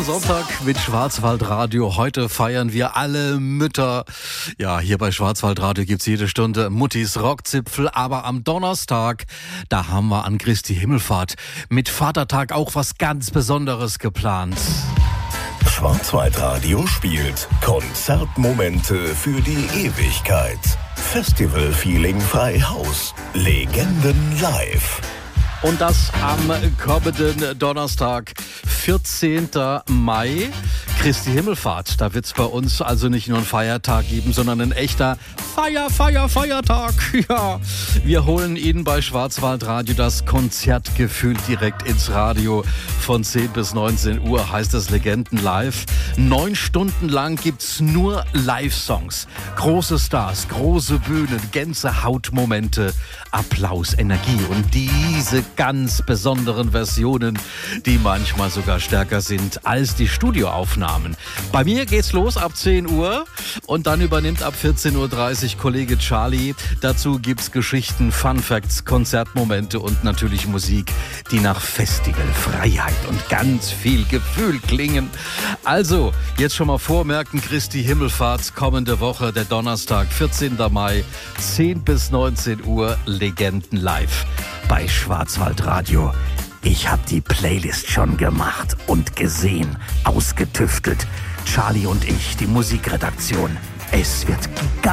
Sonntag mit Schwarzwaldradio. Heute feiern wir alle Mütter. Ja, hier bei Schwarzwaldradio gibt's jede Stunde Muttis Rockzipfel. Aber am Donnerstag, da haben wir an Christi Himmelfahrt mit Vatertag auch was ganz Besonderes geplant. Schwarzwaldradio spielt Konzertmomente für die Ewigkeit. Festival-Feeling frei Haus. Legenden live. Und das am kommenden Donnerstag, 14. Mai, Christi Himmelfahrt. Da wird's bei uns also nicht nur einen Feiertag geben, sondern ein echter Feiertag. Ja, wir holen Ihnen bei Schwarzwaldradio das Konzertgefühl direkt ins Radio. Von 10 bis 19 Uhr heißt es Legenden live. 9 Stunden lang gibt's nur Live-Songs. Große Stars, große Bühnen, Gänsehautmomente, Applaus, Energie und diese ganz besonderen Versionen, die manchmal sogar stärker sind als die Studioaufnahmen. Bei mir geht's los ab 10 Uhr und dann übernimmt ab 14.30 Uhr Kollege Charlie. Dazu gibt's Geschichten, Fun Facts, Konzertmomente und natürlich Musik, die nach Festival, Freiheit und ganz viel Gefühl klingen. Also, jetzt schon mal vormerken, Christi Himmelfahrt, kommende Woche, der Donnerstag, 14. Mai, 10 bis 19 Uhr, Legenden live bei Schwarzwaldradio. Ich hab die Playlist schon gemacht und gesehen, ausgetüftelt. Charlie und ich, die Musikredaktion. Es wird gigantisch.